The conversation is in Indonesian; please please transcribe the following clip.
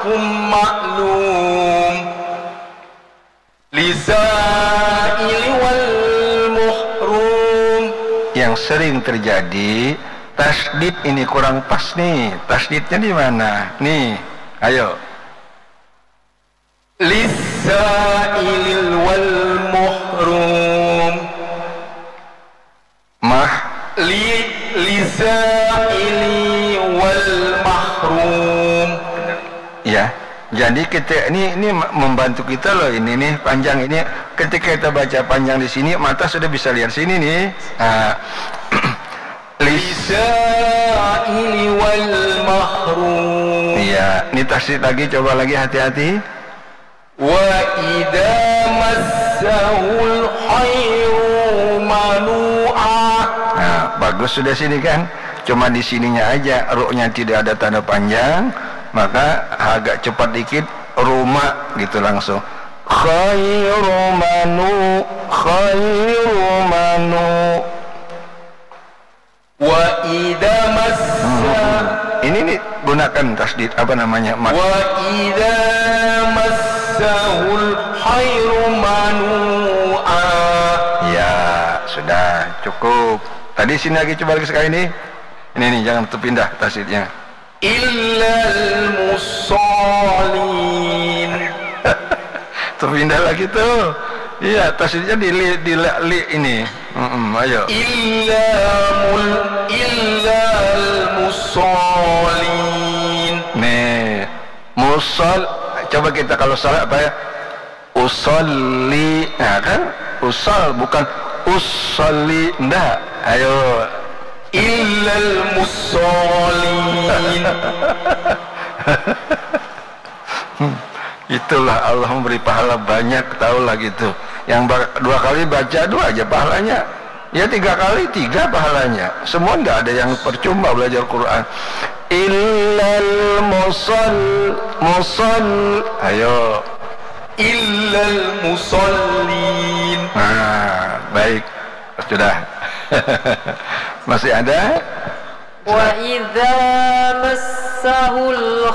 mahkum ma'lum lisaili wal muhrum. Yang sering terjadi tasdid ini kurang pas nih. Tasdidnya di mana? Nih, ayo. Lisailil wal muhrum. Lisaili wal mahrum. Ya. Jadi kita ini membantu kita loh, ini nih panjang ini. Ketika kita baca panjang di sini, mata sudah bisa lihat sini nih. Lisaili wal mahrum. Iya, ini tasdid lagi, coba lagi, hati-hati. Wa idza massahul khairu manu'a. Nah, bagus sudah sini kan. Cuma di sininya aja ru-nya tidak ada tanda panjang, maka agak cepat dikit ruma gitu langsung. Khairu manu. Wa idza massah. Ini nih gunakan tasdid apa namanya? Wa idza massahul khairu manu'a. Ya, sudah cukup. Tadi sini lagi, coba lagi sekali nih. Ini nih, jangan terpindah tasdidnya. Illal musallin. Terpindah lagi tuh. Iya, tasdidnya di li ini. Ayo. Illal musallin. Nih, musol. Coba kita kalau salah apa ya? Usolli. Nah kan? Usol bukan usolli. Enggak. Ayo. Illal musallin. Itulah Allah memberi pahala banyak, tahulah gitu. Yang 2 kali baca 2 aja pahalanya. Ya 3 kali 3 pahalanya. Semua enggak ada yang percuma belajar Quran. Illal musall. Ayo. Illal musallin. Nah, baik. Sudah. Masih ada? Wa idza massahul